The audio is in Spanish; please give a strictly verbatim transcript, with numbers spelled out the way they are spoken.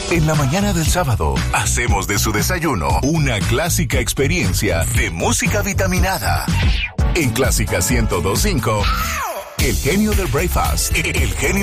En la mañana del sábado, hacemos de su desayuno una clásica experiencia de música vitaminada. En Clásica ciento dos punto cinco, el genio del breakfast, el genio